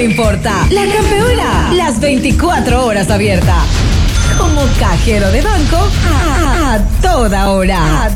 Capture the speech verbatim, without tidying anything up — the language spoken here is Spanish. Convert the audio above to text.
importa. La Campeona, las veinticuatro horas abierta. Como cajero de banco, a, a toda hora. A